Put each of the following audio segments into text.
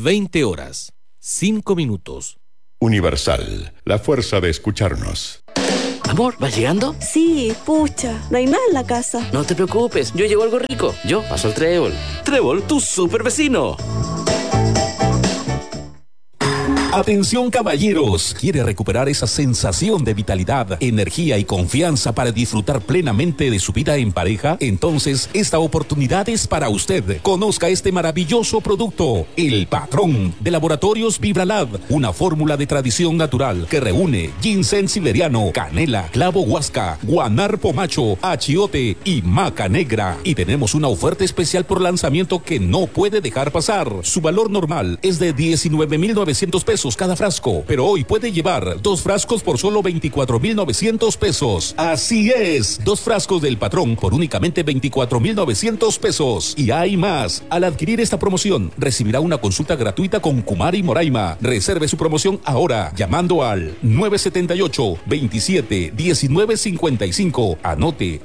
20 horas, 5 minutos. Universal, la fuerza de escucharnos. Amor, ¿vas llegando? Sí, pucha, no hay nada en la casa. No te preocupes, yo llevo algo rico. Yo paso al Trébol. Trébol, tu super vecino. Atención caballeros, ¿quiere recuperar esa sensación de vitalidad, energía y confianza para disfrutar plenamente de su vida en pareja? Entonces, esta oportunidad es para usted. Conozca este maravilloso producto, El Patrón, de Laboratorios Vibralab, una fórmula de tradición natural que reúne ginseng siberiano, canela, clavo huasca, guanar pomacho, achiote y maca negra. Y tenemos una oferta especial por lanzamiento que no puede dejar pasar. Su valor normal es de 19,900 pesos cada frasco, pero hoy puede llevar 2 frascos por solo 24,900 pesos. Así es, 2 frascos del Patrón por únicamente 24,900 pesos. Y hay más. Al adquirir esta promoción, recibirá una consulta gratuita con Kumari Moraima. Reserve su promoción ahora, llamando al 978-27-1955. Anote,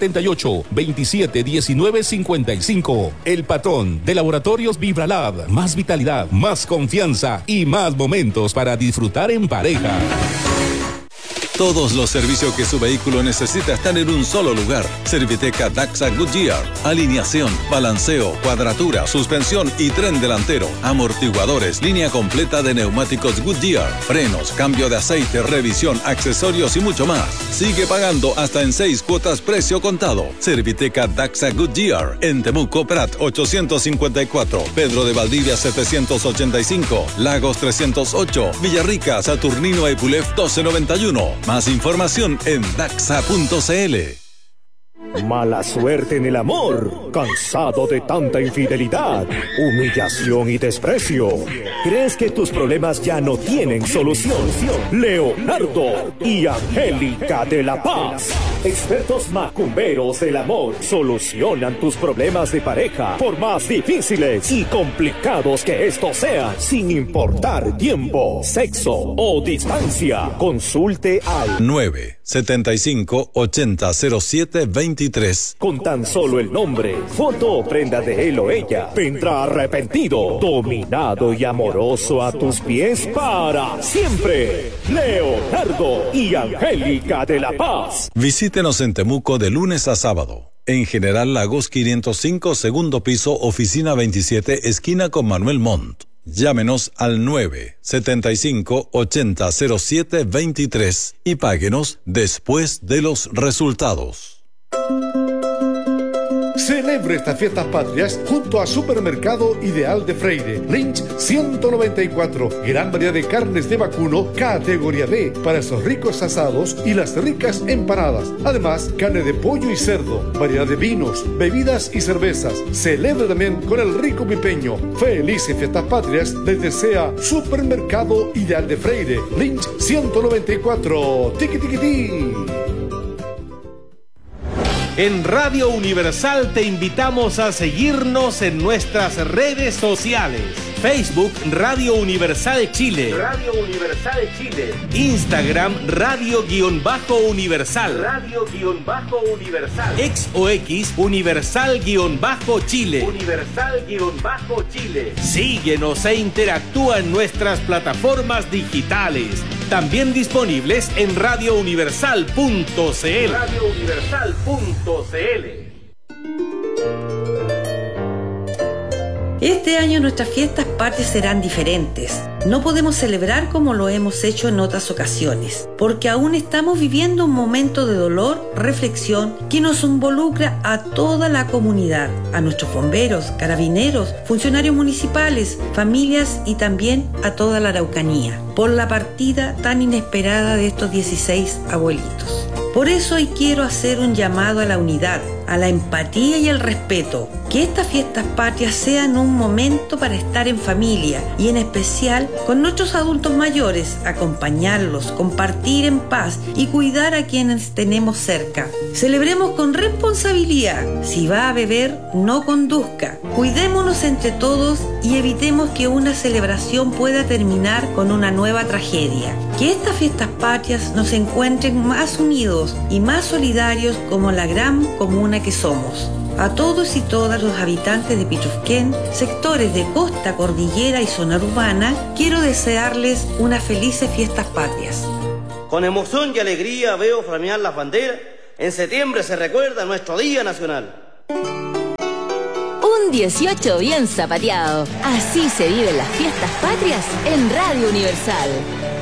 978-27-1955. El Patrón de Laboratorios Vibralab. Más vitalidad, más confianza y más momentos para disfrutar en pareja. Todos los servicios que su vehículo necesita están en un solo lugar. Serviteca Daxa Goodyear. Alineación, balanceo, cuadratura, suspensión y tren delantero. Amortiguadores, línea completa de neumáticos Goodyear. Frenos, cambio de aceite, revisión, accesorios y mucho más. Sigue pagando hasta en 6 cuotas precio contado. Serviteca Daxa Goodyear. En Temuco, Prat 854. Pedro de Valdivia 785. Lagos 308. Villarrica, Saturnino Epulef 1291. Más información en daxa.cl. Mala suerte en el amor, cansado de tanta infidelidad, humillación y desprecio. ¿Crees que tus problemas ya no tienen solución? Leonardo y Angélica de la Paz, expertos macumberos del amor, solucionan tus problemas de pareja, por más difíciles y complicados que estos sean, sin importar tiempo, sexo o distancia. Consulte al 975-8007-23. Con tan solo el nombre, foto o prenda de él o ella, vendrá arrepentido, dominado y amoroso a tus pies para siempre. Leonardo y Angélica de la Paz. Visítenos en Temuco de lunes a sábado. En General Lagos 505, segundo piso, oficina 27, esquina con Manuel Montt. Llámenos al 975-8007-23 y páguenos después de los resultados. Celebre estas fiestas patrias junto a Supermercado Ideal de Freire. Lynch 194. Gran variedad de carnes de vacuno categoría D para esos ricos asados y las ricas empanadas. Además, carne de pollo y cerdo, variedad de vinos, bebidas y cervezas. Celebre también con el rico pipeño. Felices fiestas patrias les desea Supermercado Ideal de Freire. Lynch 194. Tiki tiki tiki. En Radio Universal te invitamos a seguirnos en nuestras redes sociales. Facebook Radio Universal Chile. Radio Universal Chile. Instagram Radio-Universal. Radio-Universal. Ex o X Universal-Chile. Universal-Chile. Síguenos e interactúa en nuestras plataformas digitales. También disponibles en radiouniversal.cl. radiouniversal.cl. Este año nuestras fiestas patrias serán diferentes. No podemos celebrar como lo hemos hecho en otras ocasiones, porque aún estamos viviendo un momento de dolor, reflexión, que nos involucra a toda la comunidad, a nuestros bomberos, carabineros, funcionarios municipales, familias y también a toda la Araucanía, por la partida tan inesperada de estos 16 abuelitos. Por eso hoy quiero hacer un llamado a la unidad, a la empatía y al respeto. Que estas fiestas patrias sean un momento para estar en familia y en especial con nuestros adultos mayores, acompañarlos, compartir en paz y cuidar a quienes tenemos cerca. Celebremos con responsabilidad. Si va a beber, no conduzca. Cuidémonos entre todos y evitemos que una celebración pueda terminar con una nueva tragedia. Que estas fiestas patrias nos encuentren más unidos y más solidarios como la gran comuna que somos. A todos y todas los habitantes de Pichufquén, sectores de costa, cordillera y zona urbana, quiero desearles unas felices fiestas patrias. Con emoción y alegría veo flamear las banderas. En septiembre se recuerda nuestro Día Nacional. Un 18 bien zapateado. Así se viven las fiestas patrias en Radio Universal.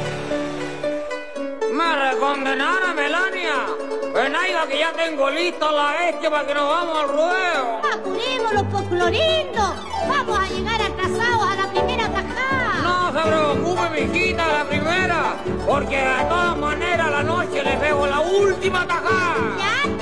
¡Me recondenara, Melania! ¡Ven ahí, que ya tengo lista la bestia para que nos vamos al ruedo! ¡Apurémonos, Clorindo! ¡Vamos a llegar atrasados a la primera tajada! No se preocupe, mijita, la primera, porque de todas maneras a la noche les veo la última tajada. ¡Ya